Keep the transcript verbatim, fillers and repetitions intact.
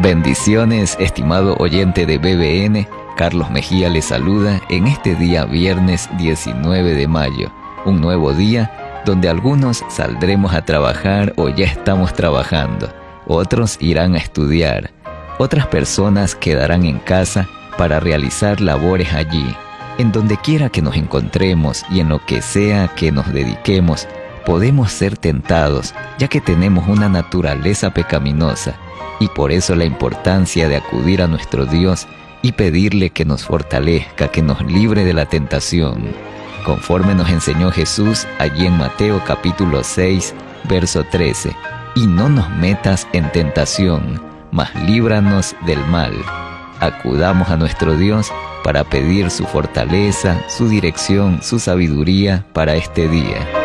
Bendiciones, estimado oyente de B B N. Carlos Mejía les saluda en este día viernes diecinueve de mayo, un nuevo día donde algunos saldremos a trabajar o ya estamos trabajando, otros irán a estudiar, otras personas quedarán en casa para realizar labores allí. En donde quiera que nos encontremos y en lo que sea que nos dediquemos, podemos ser tentados, ya que tenemos una naturaleza pecaminosa, y por eso la importancia de acudir a nuestro Dios y pedirle que nos fortalezca, que nos libre de la tentación, conforme nos enseñó Jesús allí en Mateo capítulo seis, verso trece, y no nos metas en tentación, mas líbranos del mal. Acudamos a nuestro Dios para pedir su fortaleza, su dirección, su sabiduría para este día.